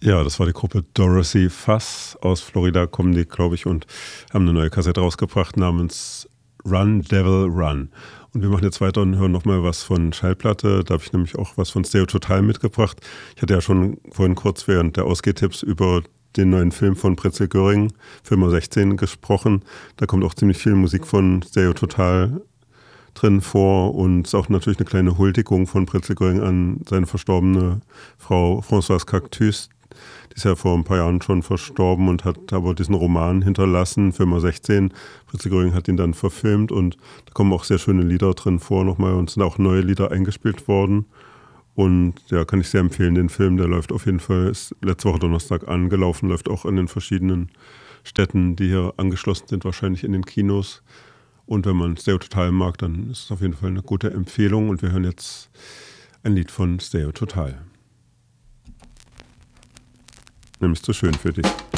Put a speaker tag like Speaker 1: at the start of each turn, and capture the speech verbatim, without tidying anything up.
Speaker 1: Ja, das war die Gruppe Dorothy Fuss. Aus Florida kommen die, glaube ich, und haben eine neue Kassette rausgebracht namens Run Devil Run. Und wir machen jetzt weiter und hören nochmal was von Schallplatte. Da habe ich nämlich auch was von Stereo Total mitgebracht. Ich hatte ja schon vorhin kurz während der Ausgehtipps über den neuen Film von Pritzel Göring, Film sechzehn, gesprochen. Da kommt auch ziemlich viel Musik von Stereo Total drin vor und ist auch natürlich eine kleine Huldigung von Pritzel Göring an seine verstorbene Frau Françoise Cactus. Die ist ja vor ein paar Jahren schon verstorben und hat aber diesen Roman hinterlassen, Film sechzehn. Pritzel Göring hat ihn dann verfilmt und da kommen auch sehr schöne Lieder drin vor nochmal und sind auch neue Lieder eingespielt worden. Und ja, kann ich sehr empfehlen, den Film, der läuft auf jeden Fall, ist letzte Woche Donnerstag angelaufen, läuft auch in den verschiedenen Städten, die hier angeschlossen sind, wahrscheinlich in den Kinos. Und wenn man Stereo Total mag, dann ist es auf jeden Fall eine gute Empfehlung. Und wir hören jetzt ein Lied von Stereo Total. Nämlich Zu schön für dich.